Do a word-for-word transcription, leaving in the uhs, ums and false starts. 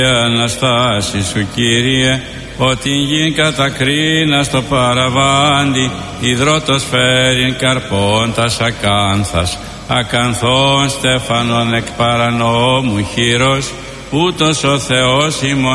Αναστάση σου, Κύριε, ότι γη κατακρίνα στο παραβάντι, υδρότος φέρειν καρπών τας ακάνθας, ακανθών στέφανον εκ παρανόμου χείρος, ούτως ο Θεός ημών